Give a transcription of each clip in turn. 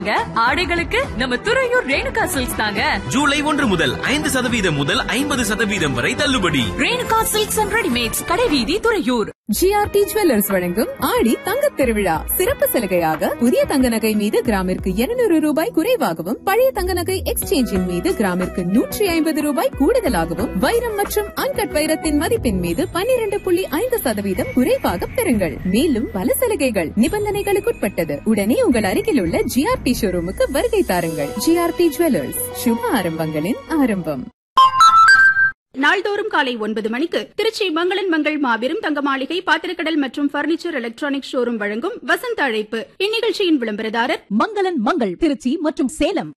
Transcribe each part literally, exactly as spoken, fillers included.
ஆடைகளுக்கு நம்ம துறையூர் ரேணுகா சில்க்ஸ் தாங்க. ஜூலை ஒன்று முதல் ஐந்து சதவீதம் முதல் ஐம்பது சதவீதம் வரை தள்ளுபடி. ரேணுகா சில்க்ஸ் அண்ட் ரெடிமேட்ஸ், கடைவீதி, துறையூர். ஜிஆர்டி ஜுவல்லர்ஸ் வழங்கும் ஆடி தங்கத் திருவிழா சிறப்பு சலுகையாக புதிய தங்க நகை மீது கிராமிற்கு இருநூறு ரூபாய் குறைவாகவும், பழைய தங்க நகை எக்ஸ்சேஞ்சின் மீது கிராமிற்கு நூற்றி ஐம்பது ரூபாய் கூடுதலாகவும், வைரம் மற்றும் அன்கட் வைரத்தின் மதிப்பின் மீது பன்னிரண்டு புள்ளி ஐந்து சதவீதம் குறைவாக பெறுங்கள். மேலும் பல சலுகைகள் நிபந்தனைகளுக்குட்பட்டது. உடனே உங்கள் அருகில் உள்ள ஜிஆர்டி ஷோரூமுக்கு வருகை தாருங்கள். ஜிஆர்டி ஜுவல்லர்ஸ், சுப ஆரம்பங்களின் ஆரம்பம். நாள்தோறும் காலை ஒன்பது மணிக்கு திருச்சி மங்களன் மங்கள் மாபெரும் தங்க மாளிகை பாத்திரக்கடல் மற்றும் பர்னிச்சர் எலக்ட்ரானிக் ஷோரூம் வழங்கும் வசந்த அழைப்பு. இந்நிகழ்ச்சியின் விளம்பரதாரர் மங்களன் மங்கள் திருச்சி மற்றும் சேலம்.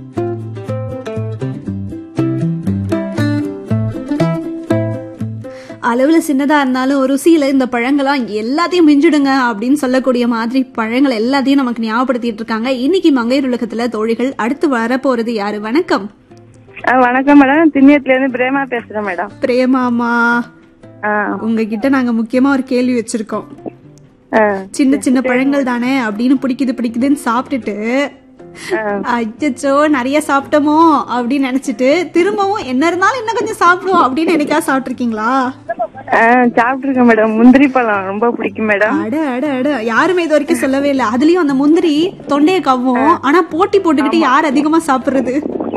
அளவுல சின்னதா இருந்தாலும் ருசியில இந்த பழங்கள்லாம் எல்லாத்தையும் மிஞ்சிடுங்க அப்படின்னு சொல்லக்கூடிய மாதிரி பழங்கள் எல்லாத்தையும் நமக்கு ஞாபகப்படுத்திட்டு இருக்காங்க. இன்னைக்கு மங்கையர் உலகத்துல தோழிகள் அடுத்து வரப்போறது யாரு? வணக்கம். வணக்கம் மேடம், திண்ணியத்துல இருந்து பிரேமா பேசுறேன் மேடம். பிரேமாமா, உங்ககிட்ட நாங்க முக்கியமா ஒரு கேள்வி வச்சிருக்கோம். சின்ன சின்ன பழங்கள் தானே அப்படின்னு பிடிக்குது பிடிக்குதுன்னு சாப்பிட்டுட்டு அச்சோ நிறைய சாப்பிட்டோமோ அப்படின்னு நினைச்சிட்டு திரும்பவும் என்ன இருந்தாலும் இன்னும் கொஞ்சம் சாப்பிடுவோம் அப்படின்னு என்னைக்கா சாப்பிட்டு இருக்கீங்களா? சாப்பிட்டுருக்கேன் மேடம். முந்திரி பழம் ரொம்ப பிடிக்கும் மேடம். அட அட அட யாருமே இது வரைக்கும் சொல்லவே இல்லை. அதுலயும் அந்த முந்திரி தொண்டைய கவ்வும். ஆனா போட்டி போட்டுக்கிட்டு யார் அதிகமா சாப்பிடுறது?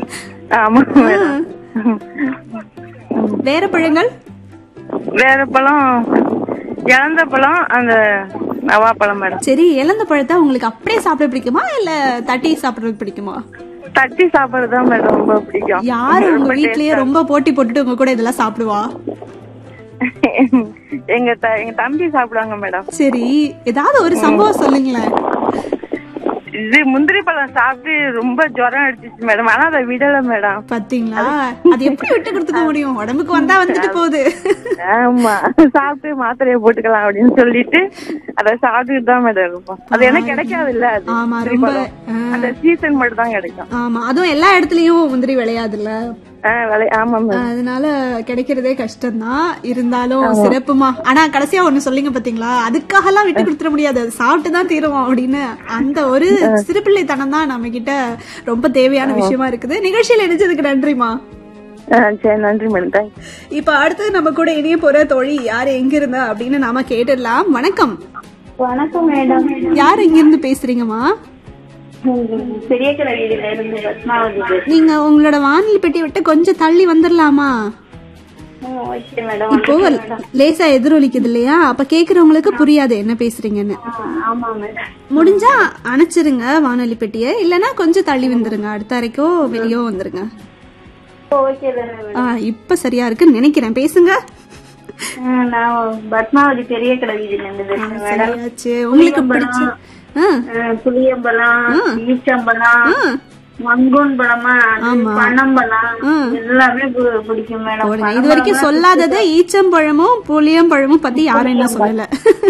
வேற பழங்கள்? வேற பழம் இழந்த பழம், அந்த நவா பழம் மேடம். சரி, இழந்த பழத்தை உங்களுக்கு அப்படியே சாப்பிட பிடிக்குமா இல்ல தட்டி சாப்பிடுறது பிடிக்குமா? தட்டி சாப்பிடுறதுதான் மேடம் ரொம்ப பிடிக்கும். யாரு உங்க வீட்லயே ரொம்ப போட்டி போட்டுட்டு உங்க கூட இதெல்லாம் சாப்பிடுவா? எங்க எங்க தம்பி சாப்பிடுவாங்க மேடம். சரி, ஏதாவது ஒரு சம்பவம் சொல்லுங்களேன். இது முந்திரி பழம் சாப்பிட்டு ரொம்ப ஜுரம் அடிச்சிச்சு மேடம். ஆனா அதை விடல மேடம். பாத்தீங்களா, அது எப்படி விட்டு கொடுத்துக்க முடியும்? உடம்புக்கு வந்தா வந்துட்டு போகுது. ஆமா, சாப்பிட்டு மாத்திரையை போட்டுக்கலாம் அப்படின்னு சொல்லிட்டு அதை சாப்பிட்டுட்டு தான் மேடம் இருப்போம். அது எனக்கு கிடைக்காது இல்ல. ஆமா, ரொம்ப அந்த சீசன் மட்டும் தான் கிடைக்கும். ஆமா, அதுவும் எல்லா இடத்துலயும் முந்திரி விளையாது இல்ல. அதனால கிடைக்கிறதே கஷ்டம்தான். இருந்தாலும் சிறப்புமா. ஆனா கடைசியா ஒண்ணு சொல்லிங்க பாத்தீங்களா, அதுக்காக எல்லாம் விட்டு கொடுத்துட முடியாது, சாப்பிட்டுதான் தீருவோம் அப்படின்னு. அந்த ஒரு சிறுபிள்ளைத்தனம் தான் நம்ம கிட்ட ரொம்ப தேவையான விஷயமா இருக்குது. நிகழ்ச்சியில இணைஞ்சதுக்கு நன்றிமா. நன்றி மேடம். இப்ப அடுத்தது நம்ம கூட இணைய போற தோழி யாரு, எங்க இருந்தா அப்படின்னு நாம கேட்டுடலாம். வணக்கம். வணக்கம் மேடம். யாரு எங்க இருந்து பேசுறீங்கம்மா? பெரிய கடையில இருந்து பத்மாவதி. நீங்க உங்களோட வானிலை பெட்டி விட்டு கொஞ்சம் தள்ளி வந்துடலாமா? இப்போ லேசா எதிரொலிக்குது இல்லையா, அப்ப கேக்குறவங்களுக்கு புரியாது என்ன பேசுறீங்கன்னு. முடிஞ்சா அணைச்சிருங்க வானொலி பெட்டிய, இல்லன்னா கொஞ்சம் தள்ளி வந்துருங்க, அடுத்த அறைக்கோ வெளியோ வந்துருங்க. இப்ப சரியா இருக்குன்னு நினைக்கிறேன், பேசுங்க. பத்மாவதி பெரிய கடையில. உங்களுக்கு பிடிச்ச புளியம்பழம், ஈச்சம்பழம், மங்கூன் பழமா, பனம்பழம் எல்லாமே பிடிக்கும் மேடம். இது வரைக்கும் சொல்லாதத ஈச்சம்பழமும் புளியம்பழமும் பத்தி யாரும் என்ன சொல்லல.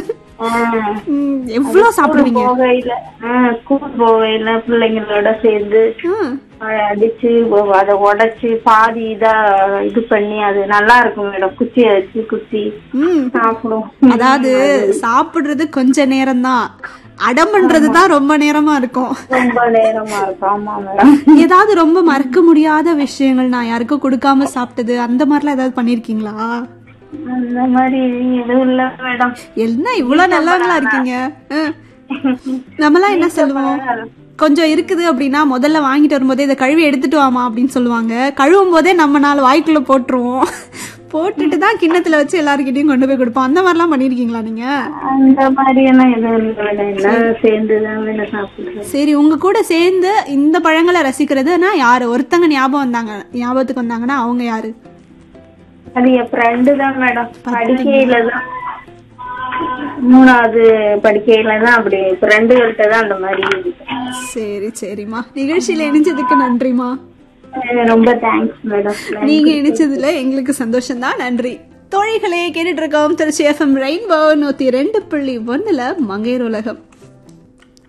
எவ்வளவு சாப்பிடுவீங்க? போகையில ஸ்கூல் போகையில பிள்ளைங்களோட சேர்ந்து அடிச்சு அதை உடைச்சு பாதி இதா இது பண்ணி அது நல்லா இருக்கும் மேடம். குச்சி அடிச்சு குச்சி சாப்பிடுவோம். அதாவது சாப்பிடுறது கொஞ்ச நேரம் தான், அடம் பண்றதுதான் ரொம்ப நேரமா இருக்கும். ரொம்ப நேரமா இருக்கும். ஆமா மேடம். ஏதாவது ரொம்ப மறக்க முடியாத விஷயங்கள், நான் யாருக்கும் கொடுக்காம சாப்பிட்டது அந்த மாதிரிலாம் ஏதாவது பண்ணிருக்கீங்களா? அந்த மாதிரி எதுவும் இல்ல மேடம். என்ன இவ்வளவு நல்லவங்களா இருக்கீங்க? நம்மலாம் என்ன சொல்லுவோம், கொஞ்சம் இருக்குது அப்படின்னா முதல்ல வாங்கிட்டு வரும்போதே இதை கழுவி எடுத்துட்டு வாமா அப்படின்னு சொல்லுவாங்க. கழுவும் போதே நம்ம நாலு வாய்க்குள்ள போட்டுருவோம். போட்டுட்டு தான் கிண்ணத்துல வச்சு எல்லாருக்கிட்டையும் கொண்டு போய் கொடுப்போம். அந்த மாதிரிலாம் பண்ணிருக்கீங்களா நீங்க? அந்த மாதிரி எல்லாம் எதுவும் சேர்ந்துதான் சாப்பிடுறோம். சரி, உங்க கூட சேர்ந்து இந்த பழங்களை ரசிக்கிறதுனா யாரு? ஒருத்தங்க ஞாபகம் வந்தாங்க, ஞாபகத்துக்கு வந்தாங்கன்னா அவங்க யாரு? அது என் ஃப்ரெண்டு தான் மேடம். படிக்கையில தான், மூணாவது படிக்கையில தான் அப்படி ஃப்ரெண்டுகள்கிட்ட தான் அந்த மாதிரி. சரி சரிம்மா, நிகழ்ச்சியில இணைஞ்சதுக்கு நன்றிமா. ரொம்ப தேங்க்ஸ் மேடம். நீங்க இணைச்சதுல எங்களுக்கு சந்தோஷம் தான், நன்றி. தோழிகளே, கேட்டுட்டு இருக்கோம் திருச்சி எஃப்எம் ரெயின்போ நூத்தி ரெண்டு புள்ளி ஒண்ணுல மங்கையர் உலகம்.